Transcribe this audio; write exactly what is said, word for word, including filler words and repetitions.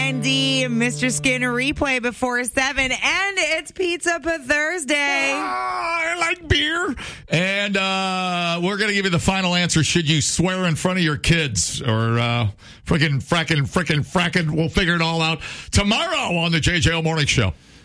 ninety, Mister Skinner replay before seven, and it's Pizza Per Thursday. Ah, I like beer. And uh, we're going to give you the final answer. Should you swear in front of your kids or uh, frickin' frackin' frickin' frackin'? We'll figure it all out tomorrow on the J J O Morning Show.